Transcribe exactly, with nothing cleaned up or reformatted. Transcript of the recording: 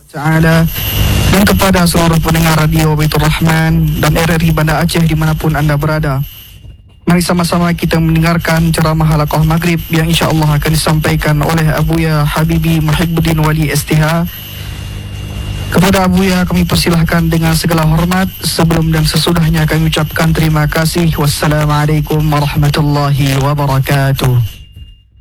Taala, dan kepada seluruh pendengar radio Baitur Rahman dan R R I Banda Aceh dimanapun anda berada. Mari sama-sama kita mendengarkan ceramah halaqah maghrib yang insya-Allah akan disampaikan oleh Abuya Habibi Muhibbuddin Wali S T H. Kepada Abuya kami persilahkan dengan segala hormat. Sebelum dan sesudahnya kami ucapkan terima kasih. Wassalamualaikum warahmatullahi wabarakatuh.